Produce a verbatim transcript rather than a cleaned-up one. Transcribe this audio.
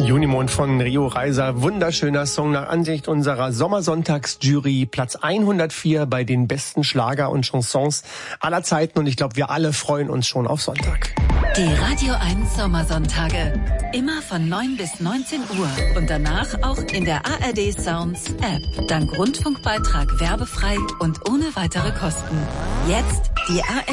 Junimond von Rio Reiser, wunderschöner Song nach Ansicht unserer Sommersonntagsjury, Platz hundertvier bei den besten Schlager und Chansons aller Zeiten und ich glaube, wir alle freuen uns schon auf Sonntag. Die Radio eins Sommersonntage, immer von neun bis neunzehn Uhr und danach auch in der A R D Sounds App. Dank Rundfunkbeitrag werbefrei und ohne weitere Kosten. Jetzt die A R D